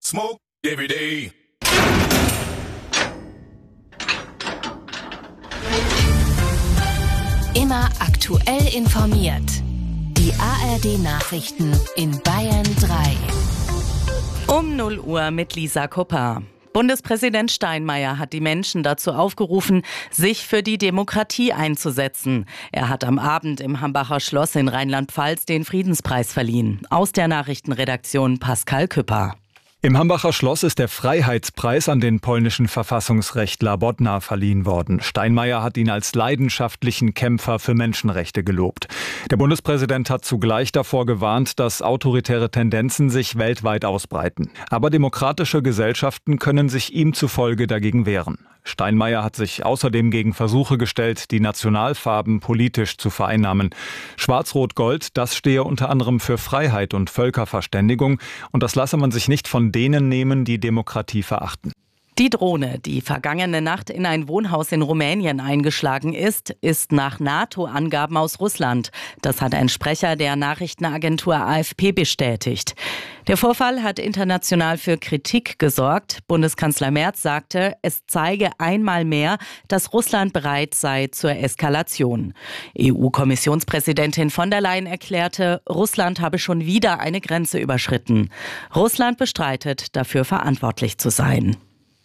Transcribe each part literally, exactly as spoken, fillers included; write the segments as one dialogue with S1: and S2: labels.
S1: Smoke every day.
S2: Immer aktuell informiert. Die A R D-Nachrichten in Bayern drei.
S3: Um null Uhr mit Lisa Kupper. Bundespräsident Steinmeier hat die Menschen dazu aufgerufen, sich für die Demokratie einzusetzen. Er hat am Abend im Hambacher Schloss in Rheinland-Pfalz den Friedenspreis verliehen. Aus der Nachrichtenredaktion Pascal Küpper.
S4: Im Hambacher Schloss ist der Freiheitspreis an den polnischen Verfassungsrechtler Bodnar verliehen worden. Steinmeier hat ihn als leidenschaftlichen Kämpfer für Menschenrechte gelobt. Der Bundespräsident hat zugleich davor gewarnt, dass autoritäre Tendenzen sich weltweit ausbreiten. Aber demokratische Gesellschaften können sich ihm zufolge dagegen wehren. Steinmeier hat sich außerdem gegen Versuche gestellt, die Nationalfarben politisch zu vereinnahmen. Schwarz-Rot-Gold, das stehe unter anderem für Freiheit und Völkerverständigung, und das lasse man sich nicht von denen nehmen, die Demokratie verachten.
S3: Die Drohne, die vergangene Nacht in ein Wohnhaus in Rumänien eingeschlagen ist, ist nach NATO-Angaben aus Russland. Das hat ein Sprecher der Nachrichtenagentur A F P bestätigt. Der Vorfall hat international für Kritik gesorgt. Bundeskanzler Merz sagte, es zeige einmal mehr, dass Russland bereit sei zur Eskalation. E U-Kommissionspräsidentin von der Leyen erklärte, Russland habe schon wieder eine Grenze überschritten. Russland bestreitet, dafür verantwortlich zu sein.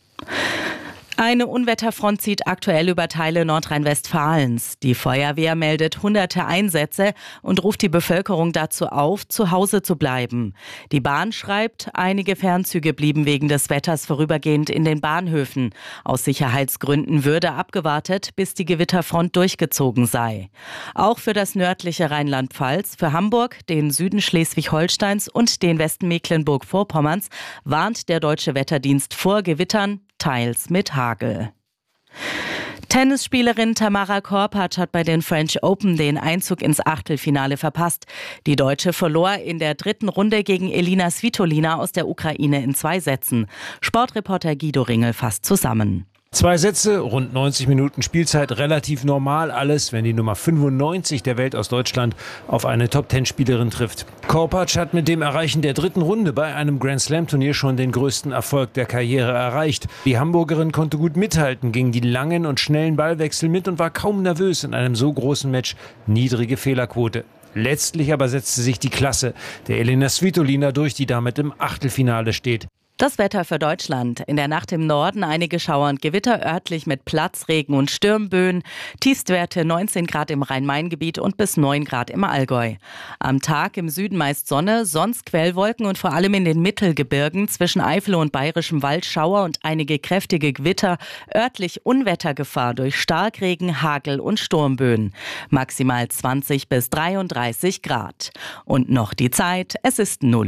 S3: Eine Unwetterfront zieht aktuell über Teile Nordrhein-Westfalens. Die Feuerwehr meldet hunderte Einsätze und ruft die Bevölkerung dazu auf, zu Hause zu bleiben. Die Bahn schreibt, einige Fernzüge blieben wegen des Wetters vorübergehend in den Bahnhöfen. Aus Sicherheitsgründen würde abgewartet, bis die Gewitterfront durchgezogen sei. Auch für das nördliche Rheinland-Pfalz, für Hamburg, den Süden Schleswig-Holsteins und den Westen Mecklenburg-Vorpommerns warnt der Deutsche Wetterdienst vor Gewittern, teils mit Hagel. Tennisspielerin Tamara Korpatsch hat bei den French Open den Einzug ins Achtelfinale verpasst. Die Deutsche verlor in der dritten Runde gegen Elina Svitolina aus der Ukraine in zwei Sätzen. Sportreporter Guido Ringel fasst zusammen.
S5: Zwei Sätze, rund neunzig Minuten Spielzeit, relativ normal alles, wenn die Nummer fünfundneunzig der Welt aus Deutschland auf eine Top-Ten-Spielerin trifft. Korpatsch hat mit dem Erreichen der dritten Runde bei einem Grand-Slam-Turnier schon den größten Erfolg der Karriere erreicht. Die Hamburgerin konnte gut mithalten, ging die langen und schnellen Ballwechsel mit und war kaum nervös in einem so großen Match. Niedrige Fehlerquote. Letztlich aber setzte sich die Klasse der Elina Svitolina durch, die damit im Achtelfinale steht.
S3: Das Wetter für Deutschland. In der Nacht im Norden einige Schauer und Gewitter, örtlich mit Platzregen und Sturmböen. Tiefstwerte neunzehn Grad im Rhein-Main-Gebiet und bis neun Grad im Allgäu. Am Tag im Süden meist Sonne, sonst Quellwolken und vor allem in den Mittelgebirgen zwischen Eifel und Bayerischem Wald Schauer und einige kräftige Gewitter. Örtlich Unwettergefahr durch Starkregen, Hagel und Sturmböen. Maximal zwanzig bis dreiunddreißig Grad. Und noch die Zeit, es ist null.